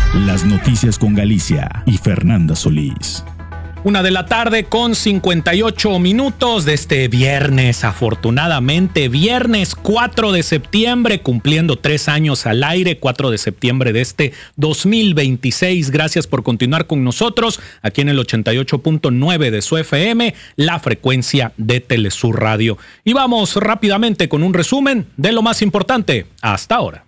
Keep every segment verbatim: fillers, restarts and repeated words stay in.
Las noticias con Galicia y Fernanda Solís. Una de la tarde con cincuenta y ocho minutos de este viernes, afortunadamente, viernes cuatro de septiembre, cumpliendo tres años al aire, cuatro de septiembre de este dos mil veintiséis. Gracias por continuar con nosotros aquí en el ochenta y ocho punto nueve de su F M, la frecuencia de Telesur Radio. Y vamos rápidamente con un resumen de lo más importante hasta ahora.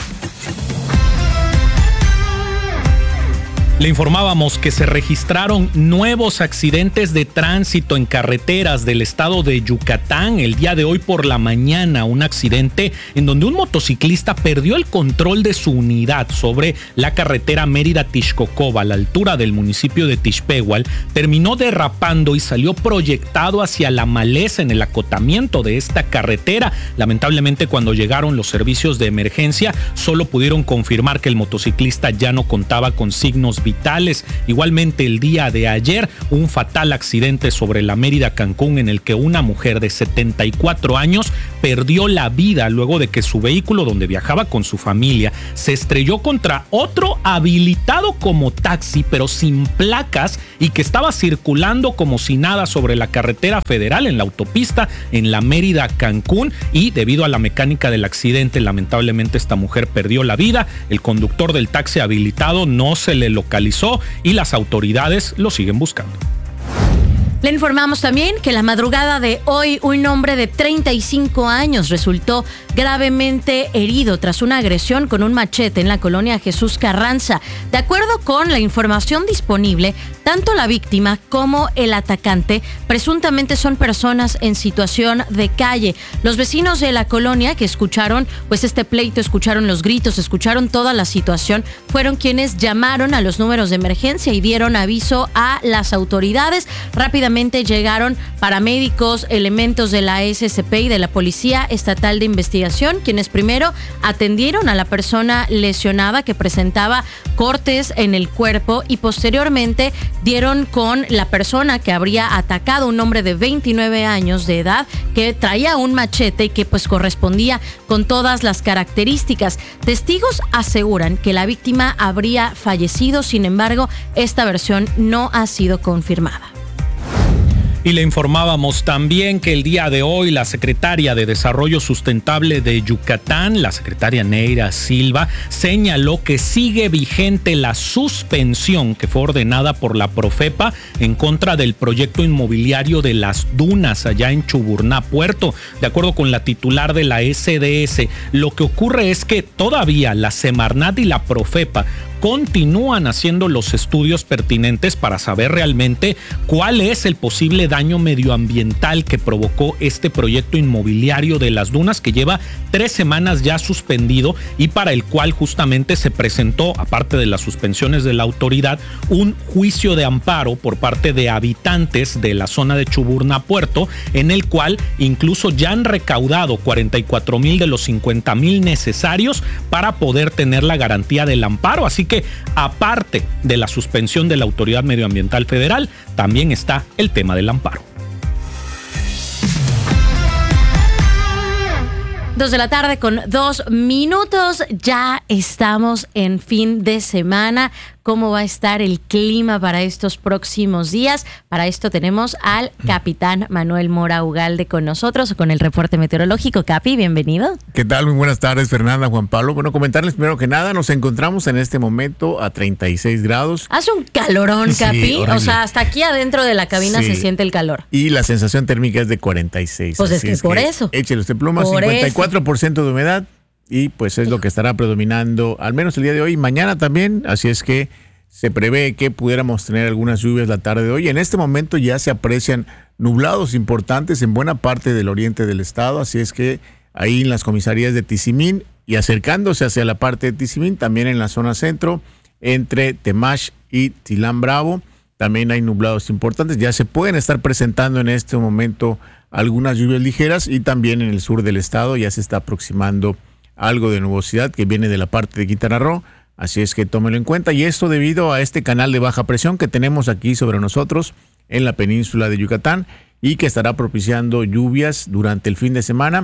Le informábamos que se registraron nuevos accidentes de tránsito en carreteras del estado de Yucatán el día de hoy por la mañana. Un accidente en donde un motociclista perdió el control de su unidad sobre la carretera Mérida-Tixcocoba a la altura del municipio de Tixpehual. Terminó derrapando y salió proyectado hacia la maleza en el acotamiento de esta carretera. Lamentablemente, cuando llegaron los servicios de emergencia, solo pudieron confirmar que el motociclista ya no contaba con signos vitales. Igualmente, el día de ayer, un fatal accidente sobre la Mérida Cancún en el que una mujer de setenta y cuatro años perdió la vida luego de que su vehículo, donde viajaba con su familia, se estrelló contra otro habilitado como taxi pero sin placas y que estaba circulando como si nada sobre la carretera federal en la autopista en la Mérida Cancún. Y debido a la mecánica del accidente, lamentablemente esta mujer perdió la vida. El conductor del taxi habilitado no se le localizó y las autoridades lo siguen buscando. Le informamos también que la madrugada de hoy un hombre de treinta y cinco años resultó gravemente herido tras una agresión con un machete en la colonia Jesús Carranza. De acuerdo con la información disponible, tanto la víctima como el atacante presuntamente son personas en situación de calle. Los vecinos de la colonia que escucharon pues este pleito, escucharon los gritos, escucharon toda la situación, fueron quienes llamaron a los números de emergencia y dieron aviso a las autoridades. Rápidamente llegaron paramédicos, elementos de la S S P y de la Policía Estatal de Investigación, quienes primero atendieron a la persona lesionada que presentaba cortes en el cuerpo y posteriormente dieron con la persona que habría atacado, un hombre de veintinueve años de edad que traía un machete y que pues correspondía con todas las características. Testigos aseguran que la víctima habría fallecido, sin embargo, esta versión no ha sido confirmada. Y le informábamos también que el día de hoy la secretaria de Desarrollo Sustentable de Yucatán, la secretaria Neira Silva, señaló que sigue vigente la suspensión que fue ordenada por la Profepa en contra del proyecto inmobiliario de las dunas allá en Chuburná, Puerto. De acuerdo con la titular de la S D S, lo que ocurre es que todavía la Semarnat y la Profepa continúan haciendo los estudios pertinentes para saber realmente cuál es el posible daño medioambiental que provocó este proyecto inmobiliario de las dunas, que lleva tres semanas ya suspendido y para el cual justamente se presentó, aparte de las suspensiones de la autoridad, un juicio de amparo por parte de habitantes de la zona de Chuburná, Puerto, en el cual incluso ya han recaudado cuarenta y cuatro mil de los cincuenta mil necesarios para poder tener la garantía del amparo. Así que que aparte de la suspensión de la Autoridad Medioambiental Federal, también está el tema del amparo. Dos de la tarde con dos minutos, ya estamos en fin de semana. ¿Cómo va a estar el clima para estos próximos días? Para esto tenemos al capitán Manuel Mora Ugalde con nosotros, con el reporte meteorológico. Capi, bienvenido. ¿Qué tal? Muy buenas tardes, Fernanda, Juan Pablo. Bueno, comentarles primero que nada, nos encontramos en este momento a treinta y seis grados. Hace un calorón, Capi. Sí, o sea, hasta aquí adentro de la cabina sí se siente el calor. Y la sensación térmica es de cuarenta y seis. Pues es que es por que eso. Échele usted pluma, por cincuenta y cuatro por ciento de humedad. Y pues es lo que estará predominando, al menos el día de hoy, mañana también, así es que se prevé que pudiéramos tener algunas lluvias la tarde de hoy. En este momento ya se aprecian nublados importantes en buena parte del oriente del estado, así es que ahí en las comisarías de Tizimín y acercándose hacia la parte de Tizimín, también en la zona centro, entre Temash y Tilán Bravo, también hay nublados importantes. Ya se pueden estar presentando en este momento algunas lluvias ligeras y también en el sur del estado ya se está aproximando algo de nubosidad que viene de la parte de Quintana Roo, así es que tómelo en cuenta. Y esto debido a este canal de baja presión que tenemos aquí sobre nosotros en la península de Yucatán y que estará propiciando lluvias durante el fin de semana.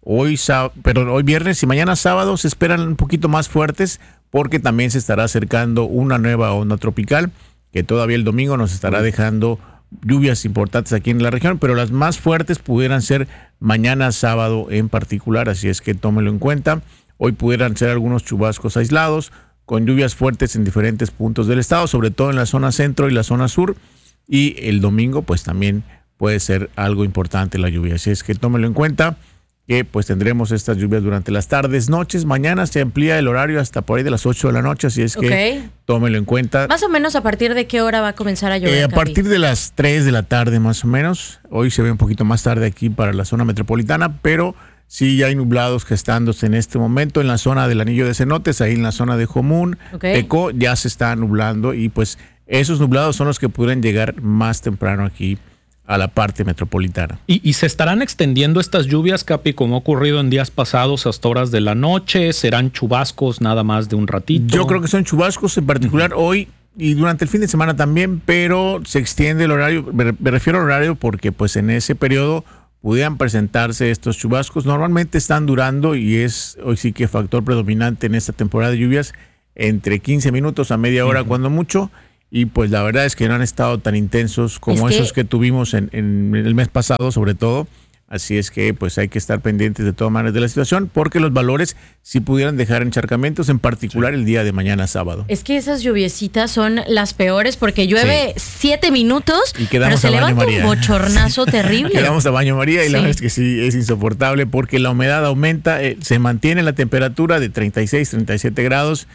Hoy, pero hoy viernes y mañana sábado se esperan un poquito más fuertes porque también se estará acercando una nueva onda tropical que todavía el domingo nos estará dejando lluvias importantes aquí en la región, pero las más fuertes pudieran ser mañana sábado en particular, así es que tómenlo en cuenta. Hoy pudieran ser algunos chubascos aislados con lluvias fuertes en diferentes puntos del estado, sobre todo en la zona centro y la zona sur, y el domingo pues también puede ser algo importante la lluvia, así es que tómenlo en cuenta, que pues tendremos estas lluvias durante las tardes, noches. Mañana se amplía el horario hasta por ahí de las ocho de la noche, así es que okay. tómenlo en cuenta. Más o menos, ¿a partir de qué hora va a comenzar a llover? Eh, a partir de las tres de la tarde más o menos. Hoy se ve un poquito más tarde aquí para la zona metropolitana, pero sí ya hay nublados gestándose en este momento en la zona del Anillo de Cenotes, ahí en la zona de Jomún, okay. Tecó, ya se está nublando y pues esos nublados son los que pudieran llegar más temprano aquí a la parte metropolitana. ¿Y, y se estarán extendiendo estas lluvias, Capi, como ha ocurrido en días pasados hasta horas de la noche? ¿Serán chubascos nada más de un ratito? Yo creo que son chubascos, en particular uh-huh. hoy y durante el fin de semana también, pero se extiende el horario, me, me refiero al horario porque pues en ese periodo pudieran presentarse estos chubascos. Normalmente están durando, y es hoy sí que factor predominante en esta temporada de lluvias, entre quince minutos a media hora uh-huh. cuando mucho. Y pues la verdad es que no han estado tan intensos como es que... esos que tuvimos en, en el mes pasado, sobre todo. Así es que pues hay que estar pendientes de todas maneras de la situación, porque los valores sí pudieran dejar encharcamientos, en particular sí. el día de mañana sábado. Es que esas lluviecitas son las peores porque llueve sí. siete minutos, y pero se levanta María. un bochornazo terrible. Quedamos a baño María y sí. la verdad es que sí, es insoportable porque la humedad aumenta, eh, se mantiene la temperatura de treinta y seis, treinta y siete grados.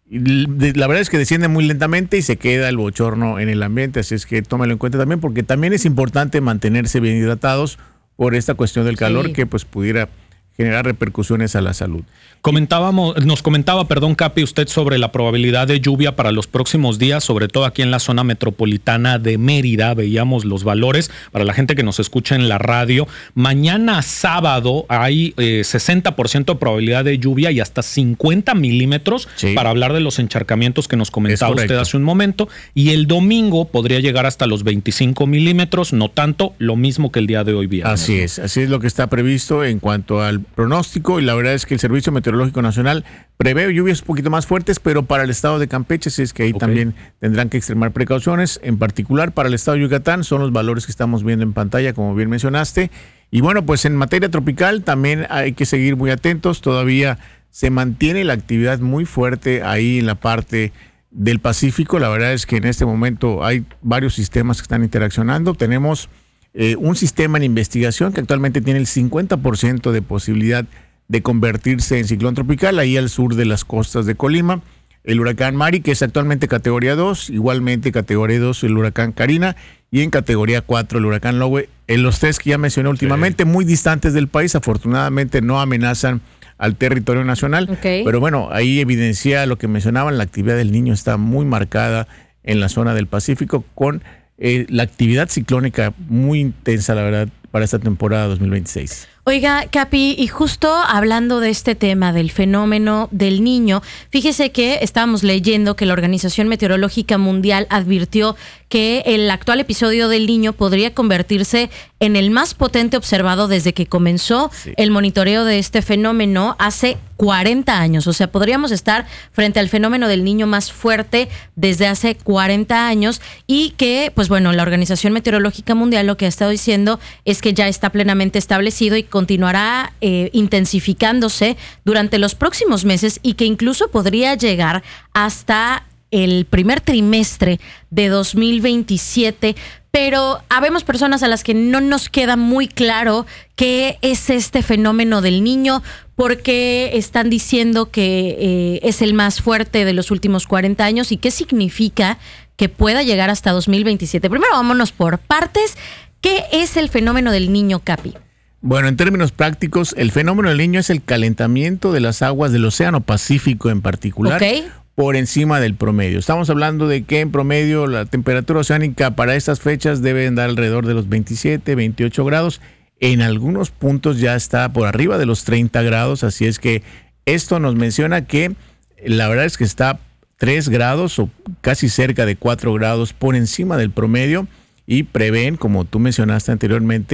La verdad es que desciende muy lentamente y se queda el bochorno en el ambiente, así es que tómalo en cuenta también, porque también es importante mantenerse bien hidratados por esta cuestión del calor sí. que pues pudiera generar repercusiones a la salud. Comentábamos, nos comentaba, perdón, Capi, usted sobre la probabilidad de lluvia para los próximos días, sobre todo aquí en la zona metropolitana de Mérida. Veíamos los valores para la gente que nos escucha en la radio. Mañana sábado hay eh, sesenta por ciento de probabilidad de lluvia y hasta cincuenta milímetros sí. para hablar de los encharcamientos que nos comentaba usted hace un momento. Y el domingo podría llegar hasta los veinticinco milímetros, no tanto, lo mismo que el día de hoy viernes. Así es, así es lo que está previsto en cuanto al pronóstico, y la verdad es que el Servicio Meteorológico Nacional prevé lluvias un poquito más fuertes, pero para el estado de Campeche, así es que ahí okay. también tendrán que extremar precauciones. En particular para el estado de Yucatán son los valores que estamos viendo en pantalla, como bien mencionaste. Y bueno, pues en materia tropical también hay que seguir muy atentos. Todavía se mantiene la actividad muy fuerte ahí en la parte del Pacífico. La verdad es que en este momento hay varios sistemas que están interaccionando. Tenemos Eh, un sistema en investigación que actualmente tiene el cincuenta por ciento de posibilidad de convertirse en ciclón tropical ahí al sur de las costas de Colima. El huracán Mari, que es actualmente categoría dos, igualmente categoría dos el huracán Karina, y en categoría cuatro el huracán Lowe. En los tres que ya mencioné últimamente, sí. muy distantes del país, afortunadamente no amenazan al territorio nacional, okay. pero bueno, ahí evidencia lo que mencionaban, la actividad del Niño está muy marcada en la zona del Pacífico, con Eh, la actividad ciclónica muy intensa, la verdad, para esta temporada dos mil veintiséis. Oiga, Capi, y justo hablando de este tema del fenómeno del Niño, fíjese que estábamos leyendo que la Organización Meteorológica Mundial advirtió que el actual episodio del Niño podría convertirse en el más potente observado desde que comenzó sí. el monitoreo de este fenómeno hace cuarenta años. O sea, podríamos estar frente al fenómeno del Niño más fuerte desde hace cuarenta años, y que, pues bueno, la Organización Meteorológica Mundial lo que ha estado diciendo es que ya está plenamente establecido y continuará eh, intensificándose durante los próximos meses, y que incluso podría llegar hasta el primer trimestre de dos mil veintisiete. Pero habemos personas a las que no nos queda muy claro qué es este fenómeno del Niño, porque están diciendo que eh, es el más fuerte de los últimos cuarenta años, y qué significa que pueda llegar hasta dos mil veintisiete. Primero vámonos por partes. ¿Qué es el fenómeno del Niño, Capi? Bueno, en términos prácticos, el fenómeno del Niño es el calentamiento de las aguas del Océano Pacífico en particular, okay. por encima del promedio. Estamos hablando de que en promedio la temperatura oceánica para estas fechas debe andar alrededor de los veintisiete, veintiocho grados. En algunos puntos ya está por arriba de los treinta grados, así es que esto nos menciona que la verdad es que está tres grados o casi cerca de cuatro grados por encima del promedio, y prevén, como tú mencionaste anteriormente,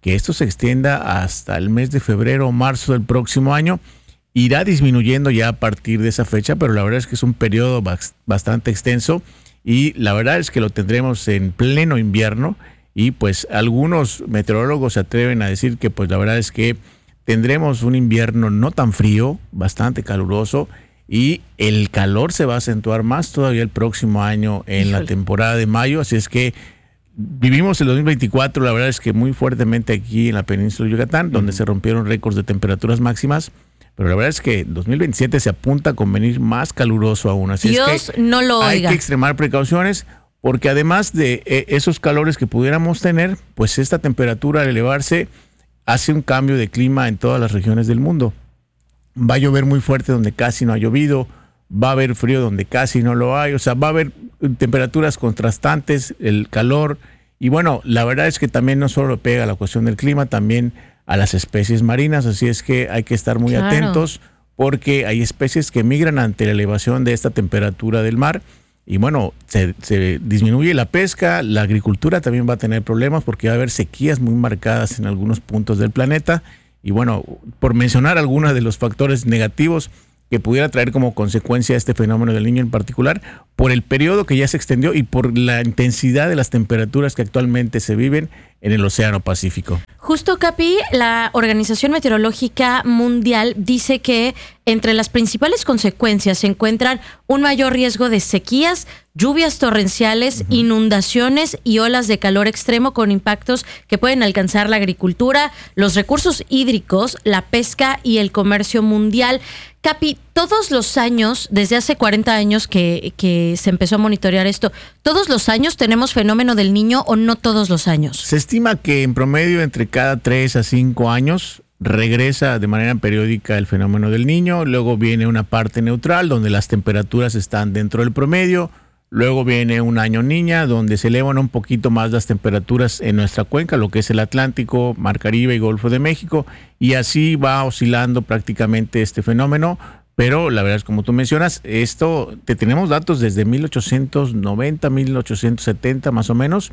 que esto se extienda hasta el mes de febrero o marzo del próximo año. Irá disminuyendo ya a partir de esa fecha, pero la verdad es que es un periodo bastante extenso y la verdad es que lo tendremos en pleno invierno y pues algunos meteorólogos se atreven a decir que pues la verdad es que tendremos un invierno no tan frío, bastante caluroso y el calor se va a acentuar más todavía el próximo año en la temporada de mayo, así es que vivimos el dos mil veinticuatro, la verdad es que muy fuertemente aquí en la península de Yucatán, donde se rompieron récords de temperaturas máximas, pero la verdad es que dos mil veintisiete se apunta con venir más caluroso aún, así Dios es que no lo hay oiga. que extremar precauciones, porque además de eh, esos calores que pudiéramos tener, pues esta temperatura al elevarse hace un cambio de clima en todas las regiones del mundo. Va a llover muy fuerte donde casi no ha llovido, va a haber frío donde casi no lo hay, o sea, va a haber temperaturas contrastantes, el calor, y bueno, la verdad es que también no solo pega a la cuestión del clima, también a las especies marinas, así es que hay que estar muy Claro. atentos, porque hay especies que migran ante la elevación de esta temperatura del mar, y bueno, se, se disminuye la pesca, la agricultura también va a tener problemas, porque va a haber sequías muy marcadas en algunos puntos del planeta, y bueno, por mencionar algunos de los factores negativos que pudiera traer como consecuencia este fenómeno del Niño en particular, por el periodo que ya se extendió y por la intensidad de las temperaturas que actualmente se viven en el Océano Pacífico. Justo, Capi, la Organización Meteorológica Mundial dice que entre las principales consecuencias se encuentran un mayor riesgo de sequías, lluvias torrenciales, uh-huh. inundaciones y olas de calor extremo con impactos que pueden alcanzar la agricultura, los recursos hídricos, la pesca y el comercio mundial. Capi, todos los años, desde hace cuarenta años que, que se empezó a monitorear esto, ¿todos los años tenemos fenómeno del Niño o no todos los años? Se estima que en promedio entre cada tres a cinco años regresa de manera periódica el fenómeno del Niño, luego viene una parte neutral donde las temperaturas están dentro del promedio, luego viene un año niña donde se elevan un poquito más las temperaturas en nuestra cuenca, lo que es el Atlántico, Mar Caribe y Golfo de México, y así va oscilando prácticamente este fenómeno, pero la verdad es como tú mencionas, esto te tenemos datos desde mil ochocientos noventa, mil ochocientos setenta más o menos,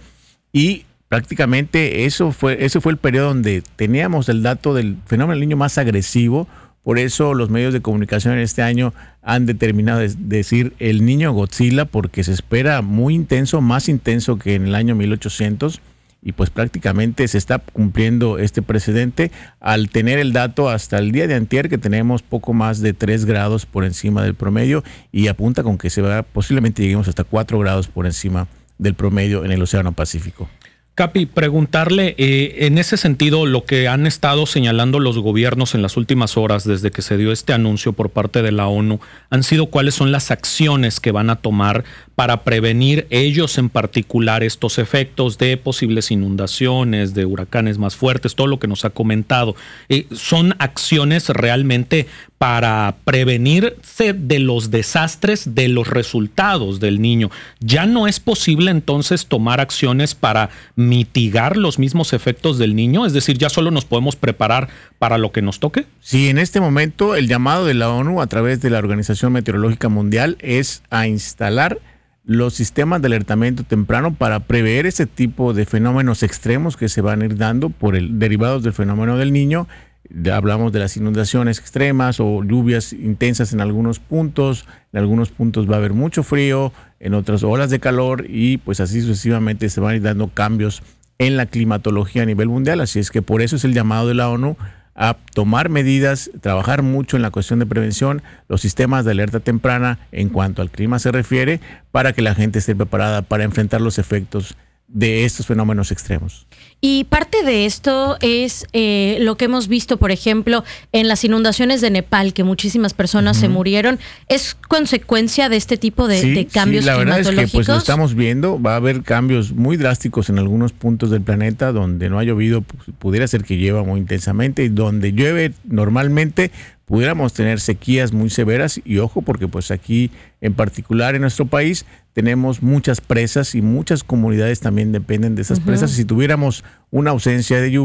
y prácticamente eso fue, ese fue el periodo donde teníamos el dato del fenómeno del Niño más agresivo. Por eso los medios de comunicación en este año han determinado de decir el Niño Godzilla, porque se espera muy intenso, más intenso que en el año mil ochocientos, y pues prácticamente se está cumpliendo este precedente al tener el dato hasta el día de antier que tenemos poco más de tres grados por encima del promedio y apunta con que se va, posiblemente lleguemos hasta cuatro grados por encima del promedio en el Océano Pacífico. Capi, preguntarle, eh, en ese sentido, lo que han estado señalando los gobiernos en las últimas horas desde que se dio este anuncio por parte de la ONU, han sido cuáles son las acciones que van a tomar para prevenir ellos en particular estos efectos de posibles inundaciones, de huracanes más fuertes, todo lo que nos ha comentado. Eh, ¿Son acciones realmente para prevenirse de los desastres, de los resultados del Niño? ¿Ya no es posible entonces tomar acciones para mitigar los mismos efectos del Niño? Es decir, ¿ya solo nos podemos preparar para lo que nos toque? Sí, en este momento el llamado de la ONU a través de la Organización Meteorológica Mundial es a instalar los sistemas de alertamiento temprano para prever ese tipo de fenómenos extremos que se van a ir dando por el derivados del fenómeno del Niño. Hablamos de las inundaciones extremas o lluvias intensas en algunos puntos, en algunos puntos va a haber mucho frío, en otras olas de calor y pues así sucesivamente se van a ir dando cambios en la climatología a nivel mundial, así es que por eso es el llamado de la ONU a tomar medidas, trabajar mucho en la cuestión de prevención, los sistemas de alerta temprana en cuanto al clima se refiere, para que la gente esté preparada para enfrentar los efectos de estos fenómenos extremos. Y parte de esto es eh, lo que hemos visto, por ejemplo, en las inundaciones de Nepal, que muchísimas personas uh-huh. se murieron. ¿Es consecuencia de este tipo de, sí, de cambios sí, la climatológicos? verdad es que pues lo estamos viendo, va a haber cambios muy drásticos en algunos puntos del planeta donde no ha llovido, pues, pudiera ser que llueva muy intensamente, y donde llueve normalmente pudiéramos tener sequías muy severas, y ojo porque pues aquí en particular en nuestro país tenemos muchas presas y muchas comunidades también dependen de esas uh-huh. presas. Si tuviéramos una ausencia de lluvia,